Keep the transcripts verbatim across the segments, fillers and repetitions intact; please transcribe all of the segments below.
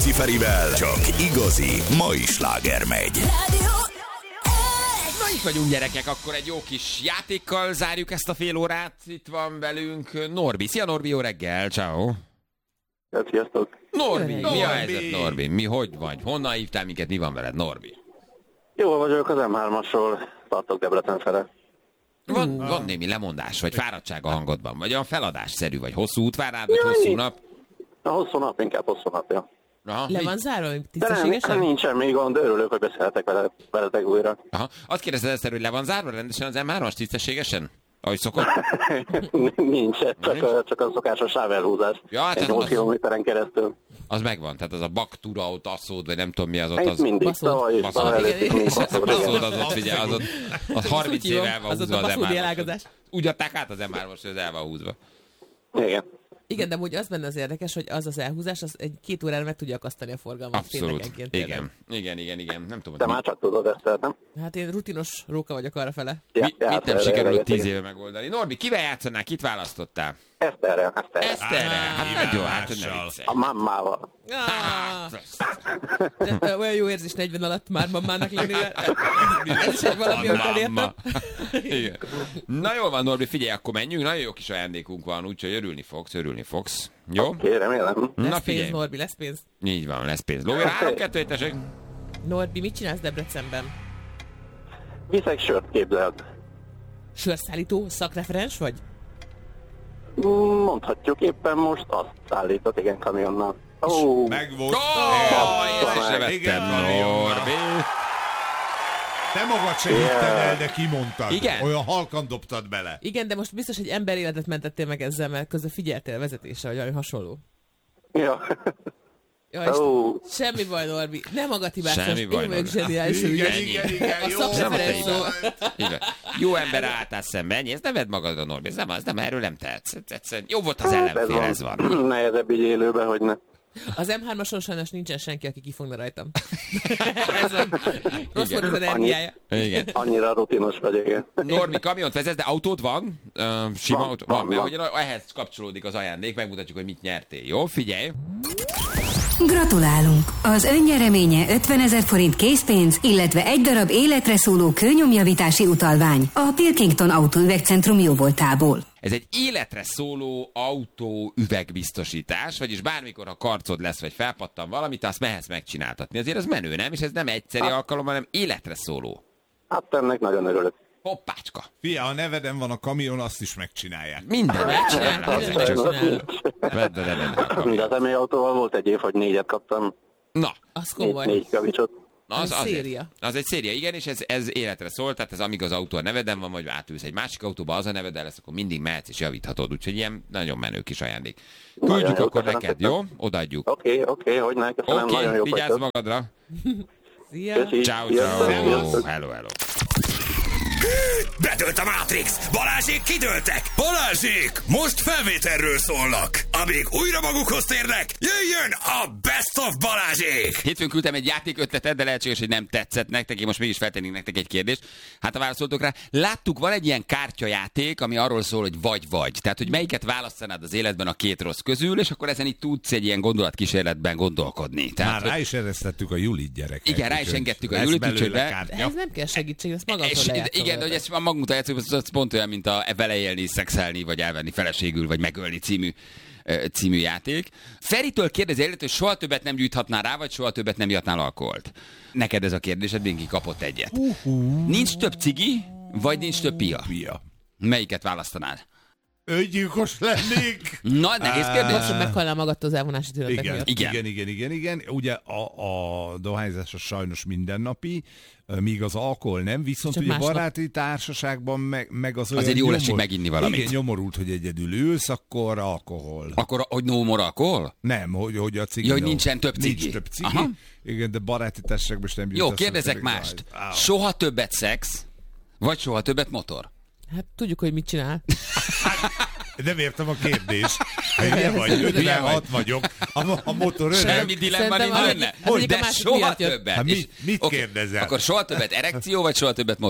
Rádióci Ferivel csak igazi mai sláger megy. Na itt vagyunk, gyerekek, akkor egy jó kis játékkal zárjuk ezt a fél órát. Itt van velünk Norbi. Szia Norbi, jó reggel, ciao. Sziasztok. Norbi, Norbi. mi a helyzet Norbi? Mi, hogy vagy? Honnan hívtál minket, mi van veled Norbi? Jól vagyok, az em hármasról tartok Debrecen fele. Van, van némi lemondás, vagy fáradtság a hangodban, vagy olyan feladásszerű, vagy hosszú út vár rád, vagy hosszú Jaj. nap? A hosszú nap, inkább hosszú napja. Aha, Le mi- van zárva, De nem, tisztességesen? nincs semmi gond, örülök, hogy beszélhetek vele, veletek újra. Aha. Azt kérdezted ezt, hogy le van zárva rendesen az em hármas tisztességesen? Ahogy szokott? Nincs, csak, Nincs? A, csak a szokásos sávelhúzás. Ja, hát egy az- nyolc az- kilométeren keresztül. Az megvan, tehát az a baktura, ott asszód, vagy nem tudom mi az ott. Itt Az... mindig, baszód. tavaly is, Baszód. tavaly előtt is mindig baszód, Baszód igen. az ott, figyelj, az ott az harminc hívom, éve el van az ott húzva a az baszódi em hármas. elágazás. Úgy adták át az em hármas, hogy az el van húzva. Igen. Igen, de úgy az benne az érdekes, hogy az az elhúzás, az egy két órára meg tudja akasztani a forgalmat. Abszolút. péntekenként tényleg. Igen. Igen, igen, igen. Nem tudom, Te hogy már csak tudod ezt, tehát nem? Hát én rutinos róka vagyok arra fele. mi, Ja, mit nem erre, sikerült erre, tíz igen. éve megoldani. Norbi, kivel játszanál? Kit választottál? Eszterre, Eszterre. Eszterre. Hát nagyon, hát ne mással. viccelj. A mammával. Ah, de, ö, olyan jó érzés negyven alatt már mamának lenni. Ez is egy valami, amit elértem. Mamma. Igen. Na jól van, Norbi, figyelj, akkor menjünk. Nagyon jó kis ajándékunk van, úgyhogy örülni fogsz, örülni fogsz. Jó? Oké, remélem. Na Lesz pénz, figyelj. Norbi, lesz pénz. Így van, lesz pénz. Lóvér, három, kettő, egy, tessék. Norbi, mit csinálsz Debrecenben? Viszek sört, képzeld. Sörszállító, szakreferens vagy? Mm, Mondhatjuk, éppen most azt szállított, igen, kamionnal. Ó, Megvolt. Ó, ezt is Igen, levettem, igen, Norbi. Te magad se hitted el, de kimondtad. Igen? Olyan halkan dobtad bele. Igen, de most biztos, hogy ember életet mentettél meg ezzel, mert közben figyeltél a vezetésre, vagy valami hasonló. ja. Ja, és Ó, semmi baj, Norbi. Nem magad hibáztas. Semmi baj, Én vagyok Norbi. zseniális. Igen, ugye? igen, igen, A jó. szakreferens szó. Igen. Jó ember álltál szemben, ennyi, ezt neved magadra, Norbi, ez nem, az nem, erről nem tehetsz. Egyszerűen jó volt az ellenfél, ez van. Nehezebb így élőben, hogy ne. Az em hármason sajnos nincsen senki, aki kifogna rajtam. Ez a rossz volt az Annyi, energiája. Igen. annyira rutinos vagy, igen. Norbi, kamiont vezetsz, de autód van? Uh, sima Van, autó? van, Van, mert van. hogy ehhez kapcsolódik az ajándék, megmutatjuk, hogy mit nyertél. Jó, figyelj! Gratulálunk! Az önnyereménye ötvenezer forint készpénz, illetve egy darab életre szóló kőnyomjavítási utalvány a Pilkington Autóüvegcentrum jóvoltából. Ez egy életre szóló autó üvegbiztosítás, vagyis bármikor, ha karcod lesz, vagy felpattan valamit, azt mehetsz megcsináltatni. Azért az menő, nem? És ez nem egyszeri alkalom, hanem életre szóló. Hát ennek nagyon örülök. Hoppácska! Fia, ha neveden van a kamion, azt is megcsinálják. Minden megcsinálnak. Minden ezek megcsinálnak. csak- Vedd a neved. De az személyautóval volt egy év, hogy négyet kaptam. Na, Az Négy, komoly. négy kavicsot. Na, az, Ez azért. széria. Az egy széria, igen, és ez, ez életre szól, tehát ez amíg az autó a neveden van, vagy átülsz egy másik autóba, az a neveden lesz, akkor mindig mehetsz és javíthatod, úgyhogy ilyen nagyon menő kis ajándék. Küldjük Nagyon jó, akkor köszönöm neked, szépen. jó? Odaadjuk. Oké, oké, hogy ne, köszönöm, Oké, nagyon jó vigyázz vagytok. magadra. Szia. Köszi. Ciao, Sziasztok. ciao. Sziasztok. Hello, hello. Bedőlt a Matrix! Balázsék kidőltek! Balázsék! Most felvételről szólnak! Amíg újra magukhoz térnek, jöjjön a Best of Balázsék! Hétfőn küldtem egy játékötletet, de lehetséges, hogy nem tetszett nektek, én most mégis feltennék nektek egy kérdést. Hát ha válaszoltok rá, láttuk, van egy ilyen kártyajáték, ami arról szól, hogy vagy-vagy. Tehát, hogy melyiket választanád az életben a két rossz közül, és akkor ezen itt tudsz egy ilyen gondolatkísérletben gondolkodni. Tehát, Már hogy- rá is eresztettük a Julit gyerek. Igen, rá is engedtük a Julit, úgyhogy be- Ez nem kell segítség, ezt magamtól És, lejátszom. igen, de hogy ezt magunkra játszunk, az- az pont olyan, mint a vele élni, szexelni, vagy elvenni feleségül, vagy megölni című, ö, című játék. Feritől kérdezi előtt, hogy soha többet nem gyújthatnál rá, vagy soha többet nem ihatnál alkoholt. Neked ez a kérdésed, Binki kapott egyet. Nincs több cigi, vagy nincs több pia? Pia. Melyiket választanál? Öngyilkos lennék. Na, nehéz kérdés. Lassan meghalnál magadtól az elvonási tűnetek Igen, miatt. Igen. igen, igen, igen, igen. Ugye a, a dohányzás az sajnos mindennapi, míg az alkohol nem, viszont Csak ugye másnap. baráti társaságban meg, meg az olyan Azért jól esik nyomor- meginni valamit. Igen, nyomorult, hogy egyedül ülsz, akkor alkohol. Akkor, hogy no more alkohol? Nem, hogy, hogy a cigi. Ja, hogy nincsen több cigi. Nincs több cigi. Aha. Igen, de baráti társaságban is nem jut Jó, eszembe, kérdezek tényleg mást. dohány. Á, Soha többet szex, vagy soha többet motor? Hát tudjuk, hogy mit csinál. Nem értem a kérdést. Hülye vagy, ötvenhat vagyok. A, a motor öreg. Semmi dilemma Szerintem nincs az benne. egyik- az egyik a De másik soha miatt jött. többet. Hát És- mit- mit oké, kérdezel? Akkor soha többet erekció, vagy soha többet motor?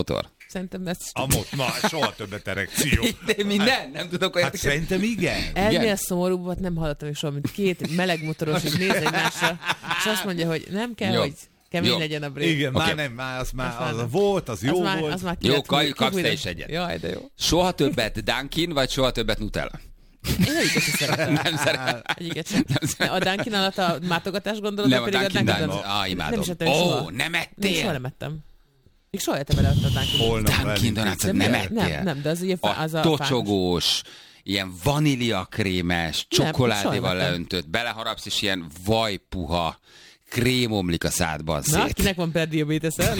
Szerintem ezt... Amott, na, soha többet erekció. De minden? Nem tudok olyat. Hát szerintem igen. Ennél szomorúbbat nem hallottam még soha, mint két meleg motoros, és néz egymásra, és azt mondja, hogy nem kell, Jó. hogy kemény Jó. legyen a brék. Igen, Oké. már nem, már az már Az az már- volt, az jó az már, volt. az már Jó, kilet- Kaj, ki- kapsz ki- te ki- is egyet. Jaj, de jó. Soha többet Dunkin, vagy soha többet Nutella? Én egyiket sem szeretem. Nem szeretem. Egyiket sem. A Dunkin alatt a mátogatás gondolod, Nem, a pedig Dunkin Dunkin Donuts. Donuts. Ah, imádom. Nem is ettem soha. Ó, nem Nem, soha ettél? nem ettem. Még soha ettem vele a Dunkin Donuts. Holnap Dunkin Donuts, elintézzük. nem Nem, ettél? nem, nem, de az ugye A az a fános. tocsogós, ilyen vaníliakrémes, csokoládéval soha nem leöntött, beleharapsz, és ilyen vajpuha krém omlik a szádban Na, szét. kinek van prediabetes-e?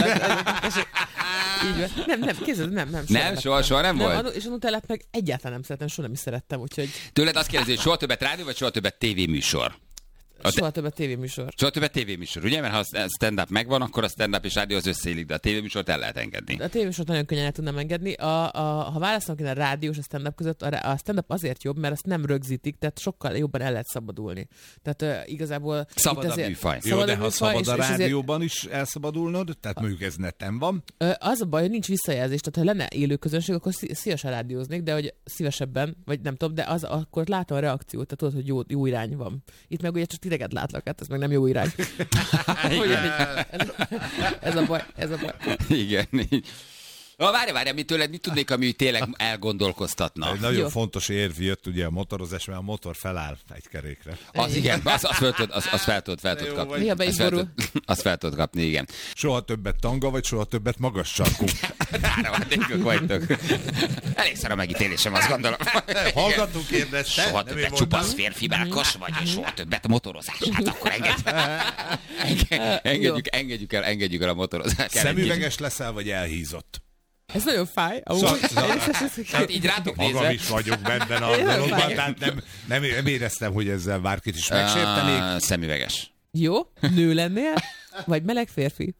Így van. Nem, nem, kézzel, nem, nem. Nem? ettem. Soha- soha nem volt? a- És a Nutellát meg egyáltalán nem szeretem, soha nem is szerettem, úgyhogy Tőled azt kérdezi, hogy soha többet rádió, vagy soha többet tévéműsor? A te- soha többet tévéműsor. Soha többet tévéműsor, ugye? Mert ha a stand-up megvan, akkor a stand-up és rádió az összeillik, de a tévéműsort el lehet engedni. A tévésort nagyon könnyen el tudnám engedni. A, a, ha választanak én a rádió és a stand-up között, a, rá- a stand-up azért jobb, mert azt nem rögzítik, tehát sokkal jobban el lehet szabadulni. Tehát uh, igazából... Szabad itt a azért- műfaj. Jó, a de ha műfaj, szabad a és- és azért- rádióban is elszabadulnod, tehát mondjuk ez neten van, Ö, Az a baj, hogy nincs visszajelzés, tehát ha lenne élő közönség, akkor szí- szívesen rádióznék, de hogy szívesebben, vagy nem tudom, de az, akkor látom a reakciót, tehát tudod, hogy jó, jó irány van. Itt meg ugye csak titeket látlak, hát ez meg nem jó irány. Hogy ez, ez a baj, ez a baj. Igen. így. Na, várj, várj, mit tőled, mit tudnék, ami tényleg elgondolkoztatna? egy nagyon Jó. fontos érv jött ugye a motorozás, mert a motor feláll egy kerékre. Az igen, az, az fel tudod, az, az fel tudod, fel tudod Jó kapni. vagy. Néha be is Azt fel borul. tudod- Azt fel tudod kapni, igen. Soha többet tanga, vagy soha többet magas sarkú. Áramadékok vagytok. Elég szar a megítélésem, azt gondolom. Hallgatunk kérdezte. Soha nem én többet mondtam. csupasz férfi melkas vagy, és soha többet motorozás. Hát akkor engedjük. Enge- Engedjük, engedjük el, engedjük el a motorozást. Szemüveges leszel, vagy elhízott? Ez nagyon fáj. amúgy. Szóval- Hát így rátok Magam nézve. is vagyok benne a Én nem dologban, fáj. tehát nem, nem, nem éreztem, hogy ezzel bárkit is megsértenék. Ah, Szemüveges. Jó, nő lennél, vagy meleg férfi?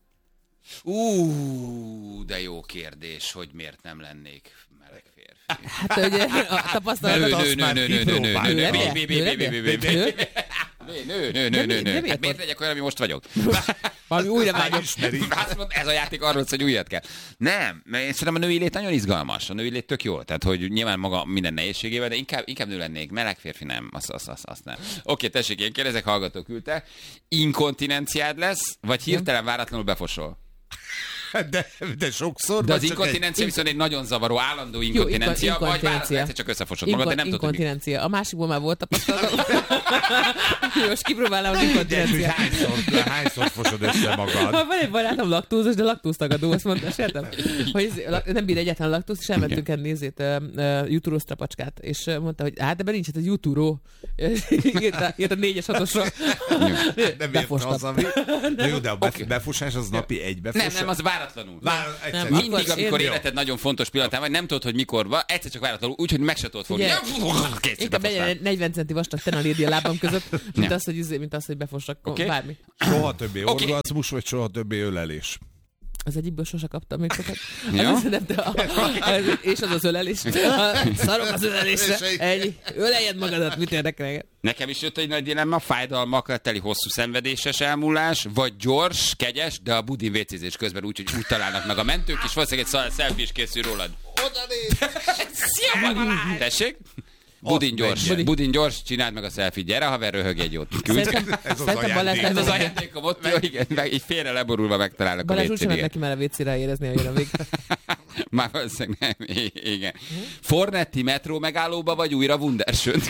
Ú, de jó kérdés, hogy miért nem lennék meleg férfi. Hát ugye a tapasztalatot Nő, azt nő, már nő, nő, nő, nő, nő, Nő nő, lennél? bé, bé, Nő bé, bé, lennél? bé, bé, Nő? Nő, nő, nő, nő, De nő, mi- de nő. miért Hát miért volt? legyek olyan, ami most vagyok? Valami újra Már vágyom. ismeri. Azt mondta, ez a játék arról, hogy újat kell. Nem, mert én szerintem a női lét nagyon izgalmas. A női lét tök jó. Tehát, hogy nyilván maga minden nehézségével, de inkább, inkább nő lennék. Meleg férfi nem. Azt, azt, azt, azt nem. Oké, tessék, én kérdezek, hallgató küldte. Inkontinenciád lesz, vagy hirtelen váratlanul befosol? De, de sokszor. De az vagy csak inkontinencia viszont egy nagyon zavaró, állandó Jó, inkontinencia, inkon- vagy váratlanul inkontinencia. egyszer csak összefosod magad, de nem tudod, hogy mi. Inkontinencia. A másikból már volt tapasztalatom. Jó, most kipróbálnám az egy, hogy inkontinenciát. hányszor, hányszor fosod össze magad. Van egy barátom laktózos, de laktóztagadó, azt mondta, sértem, hogy ez- la- nem bír egyáltalán laktózt, és elmentünk egy nézét, uh, jutúró strapacskát, és uh, mondta, hogy hát ebben nincs hát egy jutúró. Írt a, írt a négyes hatosra. Nem ért Befostam. haza. De jó, de a bef- befosás az napi egy befosás. Nem, nem, az váratlanul. Vár, egyszer. Nem, Mindig, Akkor amikor én- életed nagyon fontos pillanatán vagy, nem tudod, hogy mikor van, egyszer csak váratlanul, úgyhogy meg se tudod fogni. Figyelj, Ja, kész, Inkább befostál. legyen egy negyven centi vastag tenalédi a lábam között, mint Ja. az, hogy, izé- mint az, hogy befossak Oké. bármi. Soha többé Oké. orgazmus, vagy soha többé ölelés. Az egyikből sose kaptam még sokat. Ja? Az, nem, de a, az, és az az ölelés. Szarok az ölelésre. Ennyi. Öleljed magadat, mit érdekel engem? Nekem is jött egy nagy dilemma, fájdalmakkal teli hosszú szenvedéses elmúlás, vagy gyors, kegyes, de a budin vécézés közben úgy, hogy úgy találnak meg a mentők, és valószínűleg egy szal- selfie is készül rólad. Oda néz! Szia, van! Tessék? Budin gyors, menjen. budin gyors, csináld meg a selfie, gyere haver, röhög egy jót. Küld. Szerintem, Ez az szerintem Balázs ajándék. Ez az nem ajándékom ott, jó, igen, meg így félre leborulva megtalálnak a Balázs úgy sem vécén. neki már a vécére érezni, hogy jön a vég. Már valószínűleg nem, I- igen. Fornetti metró megállóba, vagy újra Wunderschönt?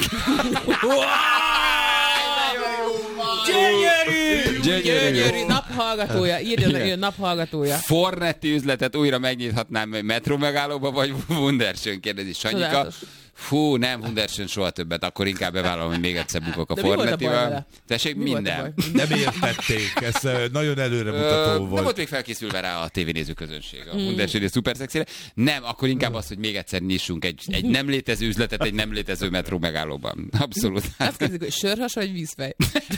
Gyönyörű! Gyönyörű. Gyönyörű! Naphallgatója. Írja meg, hogy naphallgatója. Fornetti üzletet újra megnyithatnám metró megállóba, vagy Wunderschön, kérdezi Sanyika. Csodálatos. Fú, nem Wunderschön soha többet, akkor inkább bevállalom, hogy még egyszer bukok a De mi volt a baj Fornettival. vele? Tessék, Mi volt a minden. baj? Nem értették, ez ö, nagyon Ö, előremutató nem volt. volt még felkészülve rá a tévénéző közönség, a Mm. Wunderschön és szuper szexire. Nem, akkor inkább az, hogy még egyszer nyissunk egy, egy nem létező üzletet egy nem létező metró megállóban. Abszolút. Azt kérdezik, hogy sörhas vagy vízfej?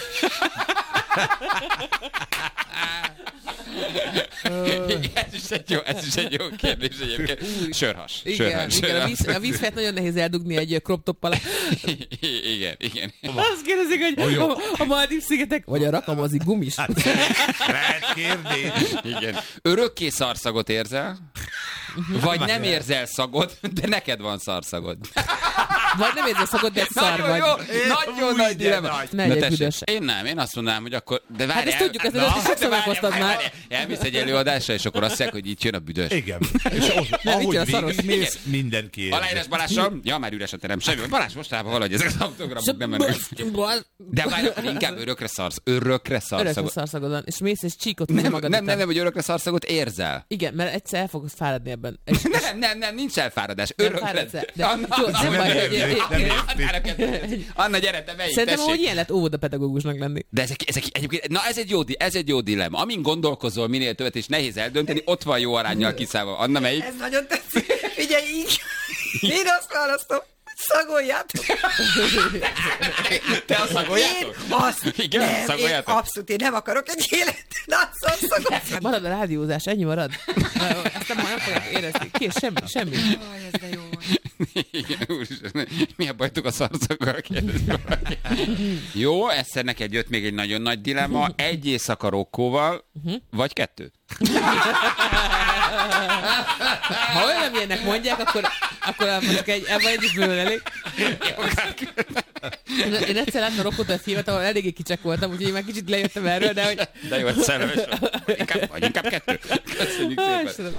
ez is egy jó, ez is egy jó kérdés egyébként. Sörhas. Igen, Sörhas. igen a, víz, a vízfejt nagyon nehéz eldugni egy crop top alá. Igen, igen. Azt kérdezik, hogy a, a Maldív-szigetek, vagy a rakamazi gumis. Lehet kérdés. Igen. Örökké szarszagot érzel? Vagy nem érzel szagot, de neked van szarszagod. Vagy nem érzed szakot, de szar Nagyon vagy. jó, nagyon nagy dilemma. Ne legyek büdös. Én nem, én azt mondanám, hogy akkor... De várjál, Hát ezt tudjuk, ezt előtt is sokszor meghoztad már. Elmész egy előadásra, és akkor azt mondják, hogy itt jön a büdös. Igen. És ahogy, Nem, itt jön a ahogy szaros. végigmész, mindenki érzi. Aláírás Balással? Ja, már üres a terem. Semmi. Balázs, mostában valahogy ezek az autogramok nem mennek. De várj, akkor inkább örökre szarsz. Örökre szarsz. Örökre szarszagod van, és mész és csíkot húzza Nem, magad nem, után. nem, nem, hogy örökre szarszagot érzel. Igen, mert egyszer el fogsz fáradni ebben. És Nem, nem, nem, nincs elfáradás. nem Örökre. fáradsz el. De Anna, jó, nem nem baj, érzik, hogy- nem Anna, Anna, gyere, te beígy, Szerintem, tessék. hogy ilyen lett óvodapedagógusnak lenni. De ezek, ezek egyébként, na ez egy jó, di- ez egy jó dilemma. Amin gondolkozol minél többet, és nehéz eldönteni, ott van jó aránnyal kiszállva. Anna, melyik? Ez nagyon tetszik. Figyelj, így. Én azt választom, szagoljátok. Te a szagoljátok? Én azt Igen, nem, én szagoljátok? abszolút, én nem akarok egy életet, azt szagoljátok. Marad a rádiózás, ennyi marad. Ezt nem, nem fogják érezni. Kész, semmi, semmi. Aj, ez de jó. Igen, úristen, mi a bajtuk a szarszaggal? kérdezi valaki. Jó, egyszer neked jött még egy nagyon nagy dilemma. Egy éjszaka rokkóval, vagy kettő? Ha olyan ilyenek mondják, akkor, akkor mondjuk egy, ebben egyik bőven elég. Én egyszer láttam Rokkot a filmet, ahol eléggé kicsek voltam, úgyhogy én már kicsit lejöttem erről, de hogy... De jó, szerelmes vagy. Inkább, vagy inkább kettő. Köszönjük Á, szépen. Istenem.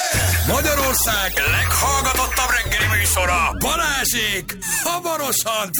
Magyarország leghallgatottabb reggeli műsora, Balázsék hamarosan